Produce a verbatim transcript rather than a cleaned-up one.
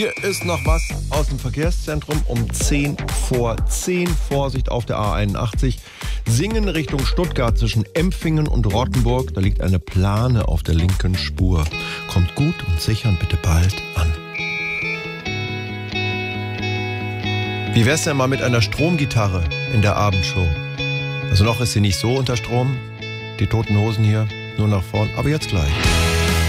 Hier ist noch was aus dem Verkehrszentrum um zehn vor zehn. Vorsicht auf der A einundachtzig. Singen Richtung Stuttgart zwischen Empfingen und Rottenburg. Da liegt eine Plane auf der linken Spur. Kommt gut und sicher und bitte bald an. Wie wär's denn mal mit einer Stromgitarre in der Abendshow? Also noch ist sie nicht so unter Strom. Die Toten Hosen hier nur nach vorn. Aber jetzt gleich.